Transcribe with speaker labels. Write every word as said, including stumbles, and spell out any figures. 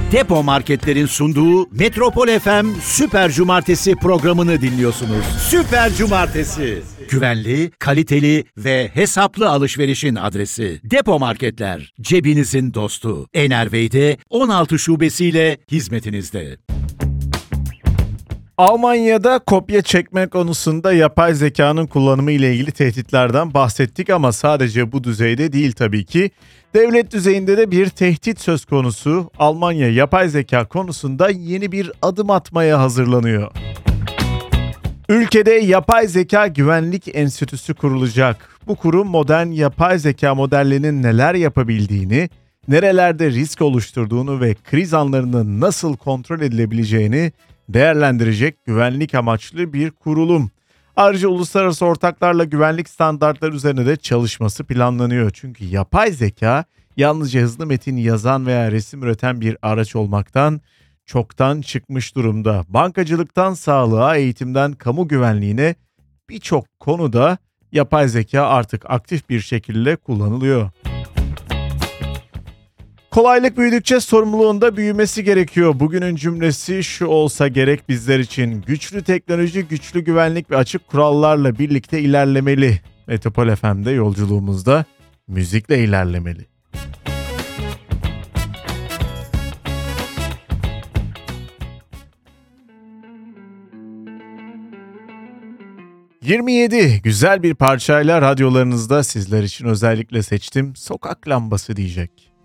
Speaker 1: Depo Marketler'in sunduğu Metropol F M Süper Cumartesi programını dinliyorsunuz. Süper Cumartesi. Güvenli, kaliteli ve hesaplı alışverişin adresi. Depo Marketler, cebinizin dostu. Enervey'de on altı şubesiyle hizmetinizde.
Speaker 2: Almanya'da kopya çekme konusunda yapay zekanın kullanımı ile ilgili tehditlerden bahsettik ama sadece bu düzeyde değil tabii ki. Devlet düzeyinde de bir tehdit söz konusu. Almanya yapay zeka konusunda yeni bir adım atmaya hazırlanıyor. Ülkede Yapay Zeka Güvenlik Enstitüsü kurulacak. Bu kurum modern yapay zeka modellerinin neler yapabildiğini, nerelerde risk oluşturduğunu ve kriz anlarında nasıl kontrol edilebileceğini değerlendirecek güvenlik amaçlı bir kurulum. Ayrıca uluslararası ortaklarla güvenlik standartları üzerine de çalışması planlanıyor. Çünkü yapay zeka yalnızca hızlı metin yazan veya resim üreten bir araç olmaktan çoktan çıkmış durumda. Bankacılıktan sağlığa, eğitimden kamu güvenliğine birçok konuda yapay zeka artık aktif bir şekilde kullanılıyor. Kolaylık büyüdükçe sorumluluğun da büyümesi gerekiyor. Bugünün cümlesi şu olsa gerek bizler için. Güçlü teknoloji, güçlü güvenlik ve açık kurallarla birlikte ilerlemeli. Metropol F M'de yolculuğumuzda müzikle ilerlemeli. yirmi yedi güzel bir parçayla radyolarınızda sizler için özellikle seçtim. Sokak lambası diyecek.